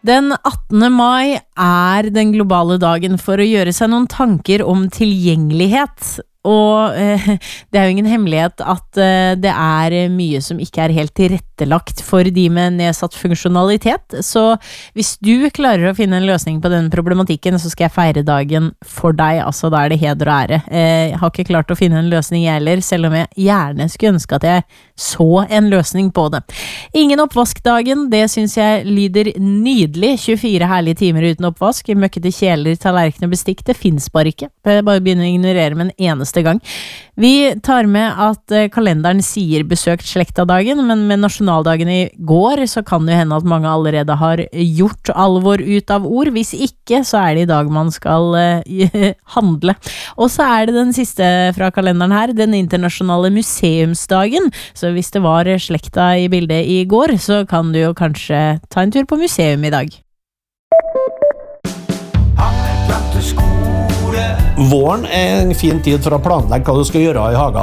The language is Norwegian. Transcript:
Den 18. mai den globale dagen for å gjøre seg noen tanker om tilgjengelighet. Og det jo ingen hemmelighet at det mye som ikke helt tilrettelagt for de med nedsatt funksjonalitet. Så hvis du klarer å finne en løsning på den problematikken, så skal jeg feire dagen for deg. Altså, da det heder og ære. Jeg har ikke klart å finne en løsning jeg heller, selv om jeg gjerne skulle ønske at jeg så en løsning på det. Ingen oppvaskdagen, det synes jeg lyder nydelig. 24 herlige timer uten oppvask, møkkete kjeler, tallerkener og bestikk, det finnes bare ikke. Jeg bare begynner å ignorere med en eneste gang. Vi tar med at kalenderen sier besøkt slekta-dagen, men med nasjonaldagen i går så kan det hende at mange allerede har gjort alvor ut av ord. Hvis ikke, så det i dag man skal handle. Og så det den siste fra kalenderen her, den internasjonale museumsdagen. Så hvis det var slekta i bildet i går, så kan du jo kanskje ta en tur på museum i dag. Våren en fin tid for å planlegge hva du skal gjøre i hagen.